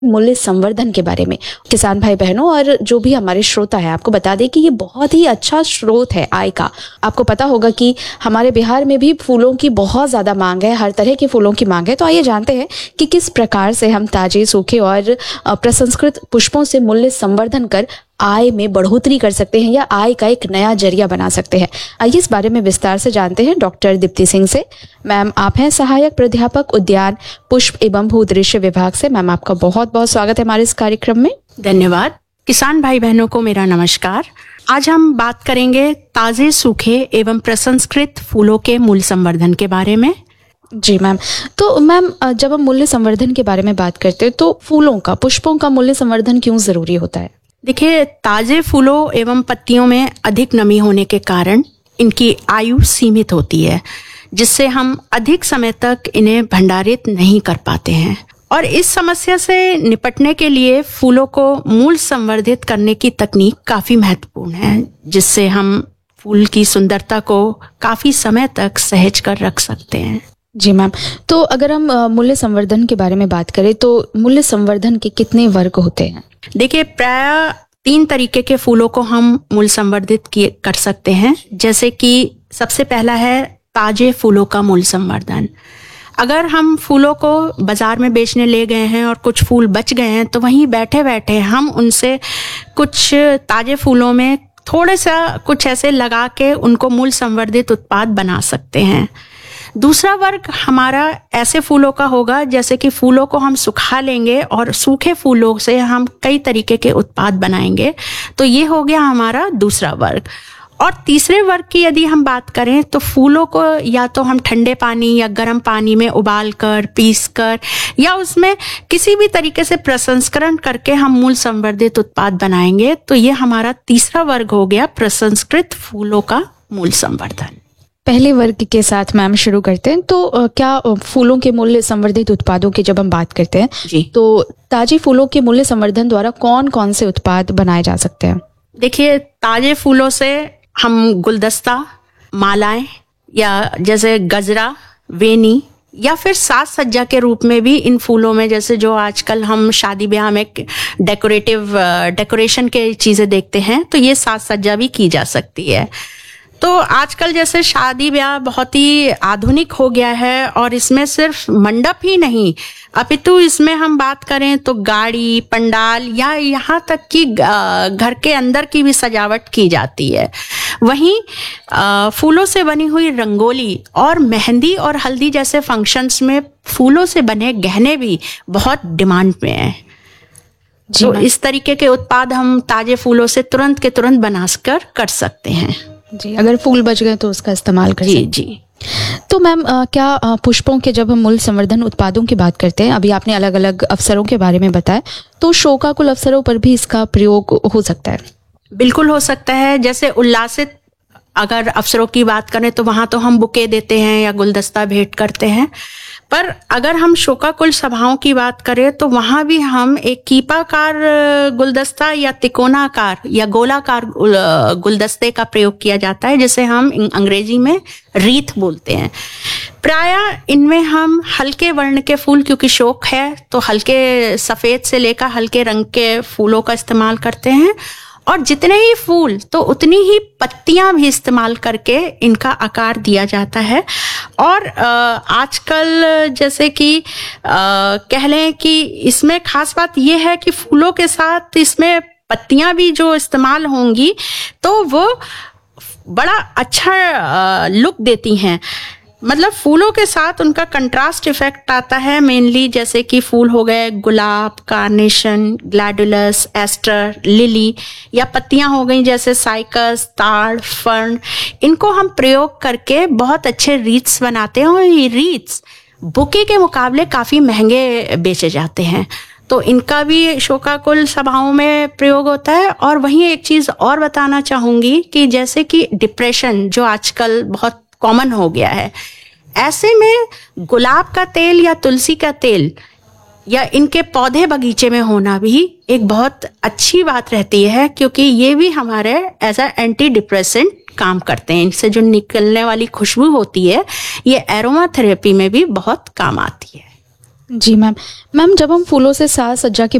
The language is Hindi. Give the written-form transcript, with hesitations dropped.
मूल्य संवर्धन के बारे में किसान भाई बहनों और जो भी हमारे श्रोता है, आपको बता दें कि ये बहुत ही अच्छा स्रोत है आय का। आपको पता होगा कि हमारे बिहार में भी फूलों की बहुत ज़्यादा मांग है, हर तरह के फूलों की मांग है। तो आइए जानते हैं कि किस प्रकार से हम ताजे, सूखे और प्रसंस्कृत पुष्पों से मूल्य संवर्धन कर आय में बढ़ोतरी कर सकते हैं या आय का एक नया जरिया बना सकते हैं। आइए इस बारे में विस्तार से जानते हैं डॉक्टर दीप्ति सिंह से। मैम, आप हैं सहायक प्राध्यापक उद्यान, पुष्प एवं भूदृश्य विभाग से। मैम, आपका बहुत बहुत स्वागत है हमारे इस कार्यक्रम में। धन्यवाद। किसान भाई बहनों को मेरा नमस्कार। आज हम बात करेंगे ताजे, सूखे एवं प्रसंस्कृत फूलों के मूल्य संवर्धन के बारे में। जी मैम, तो मैम जब हम मूल्य संवर्धन के बारे में बात करते हैं तो फूलों का, पुष्पों का मूल्य संवर्धन क्यों जरूरी होता है? देखिए, ताजे फूलों एवं पत्तियों में अधिक नमी होने के कारण इनकी आयु सीमित होती है, जिससे हम अधिक समय तक इन्हें भंडारित नहीं कर पाते हैं। और इस समस्या से निपटने के लिए फूलों को मूल्य संवर्धित करने की तकनीक काफी महत्वपूर्ण है, जिससे हम फूल की सुंदरता को काफी समय तक सहेज कर रख सकते हैं। जी मैम, तो अगर हम मूल्य संवर्धन के बारे में बात करें तो मूल्य संवर्धन के कितने वर्ग होते हैं? देखिए, प्राय 3 तरीके के फूलों को हम मूल्य संवर्धित कर सकते हैं। जैसे कि सबसे पहला है ताजे फूलों का मूल्य संवर्धन। अगर हम फूलों को बाजार में बेचने ले गए हैं और कुछ फूल बच गए हैं, तो वहीं बैठे बैठे हम उनसे कुछ ताजे फूलों में थोड़ा सा कुछ ऐसे लगा के उनको मूल्य संवर्धित उत्पाद बना सकते हैं। दूसरा वर्ग हमारा ऐसे फूलों का होगा जैसे कि फूलों को हम सुखा लेंगे और सूखे फूलों से हम कई तरीके के उत्पाद बनाएंगे। तो ये हो गया हमारा दूसरा वर्ग। और तीसरे वर्ग की यदि हम बात करें तो फूलों को या तो हम ठंडे पानी या गर्म पानी में उबाल कर, पीस कर या उसमें किसी भी तरीके से प्रसंस्करण करके हम मूल्य संवर्धित उत्पाद बनाएंगे। तो ये हमारा तीसरा वर्ग हो गया प्रसंस्कृत फूलों का मूल्य संवर्धन। पहले वर्ग के साथ मैम शुरू करते हैं। तो क्या फूलों के मूल्य संवर्धित उत्पादों की जब हम बात करते हैं जी, तो ताजे फूलों के मूल्य संवर्धन द्वारा कौन कौन से उत्पाद बनाए जा सकते हैं? देखिए, ताजे फूलों से हम गुलदस्ता, मालाएं या जैसे गजरा, वेनी या फिर साज सज्जा के रूप में भी इन फूलों में, जैसे जो आजकल हम शादी ब्याह में डेकोरेशन के चीजें देखते हैं, तो ये साज सज्जा भी की जा सकती है। तो आजकल जैसे शादी ब्याह बहुत ही आधुनिक हो गया है और इसमें सिर्फ मंडप ही नहीं, अपितु इसमें हम बात करें तो गाड़ी, पंडाल या यहाँ तक कि घर के अंदर की भी सजावट की जाती है। वहीं फूलों से बनी हुई रंगोली और मेहंदी और हल्दी जैसे फंक्शंस में फूलों से बने गहने भी बहुत डिमांड में हैं। तो इस तरीके के उत्पाद हम ताजे फूलों से तुरंत के तुरंत बनाकर कर सकते हैं। जी, अगर फूल बच गए तो उसका इस्तेमाल कर सकते हैं। जी। तो मैम, क्या पुष्पों के जब हम मूल्य संवर्धन उत्पादों की बात करते हैं, अभी आपने अलग अलग अवसरों के बारे में बताया, तो शोकाकुल अवसरों पर भी इसका प्रयोग हो सकता है? बिल्कुल हो सकता है। जैसे उल्लासित अगर अवसरों की बात करें तो वहां तो हम बुके देते हैं या गुलदस्ता भेंट करते हैं, पर अगर हम शोकाकुल सभाओं की बात करें तो वहां भी हम एक कीपाकार गुलदस्ता या तिकोनाकार या गोलाकार गुलदस्ते का प्रयोग किया जाता है, जिसे हम अंग्रेजी में रीथ बोलते हैं। प्रायः इनमें हम हल्के वर्ण के फूल, क्योंकि शौक है तो हल्के सफेद से लेकर हल्के रंग के फूलों का इस्तेमाल करते हैं, और जितने ही फूल तो उतनी ही पत्तियां भी इस्तेमाल करके इनका आकार दिया जाता है। और आजकल जैसे कि कह लें कि इसमें खास बात यह है कि फूलों के साथ इसमें पत्तियां भी जो इस्तेमाल होंगी तो वो बड़ा अच्छा लुक देती हैं। मतलब फूलों के साथ उनका कंट्रास्ट इफेक्ट आता है मेनली, जैसे कि फूल हो गए गुलाब, कार्नेशन, ग्लैडुलस, एस्टर, लिली, या पत्तियां हो गई जैसे साइकस, ताड़, फर्न। इनको हम प्रयोग करके बहुत अच्छे रीट्स बनाते हैं और ये रीट्स बुके के मुकाबले काफी महंगे बेचे जाते हैं। तो इनका भी शोकाकुल सभाओं में प्रयोग होता है। और वहीं एक चीज और बताना चाहूंगी कि जैसे कि डिप्रेशन जो आजकल बहुत कॉमन हो गया है, ऐसे में गुलाब का तेल या तुलसी का तेल या इनके पौधे बगीचे में होना भी एक बहुत अच्छी बात रहती है, क्योंकि ये भी हमारे एज अ एंटी डिप्रेसेंट काम करते हैं। इनसे जो निकलने वाली खुशबू होती है ये एरोमा थेरेपी में भी बहुत काम आती है। जी मैम। मैम, जब हम फूलों से साज सज्जा की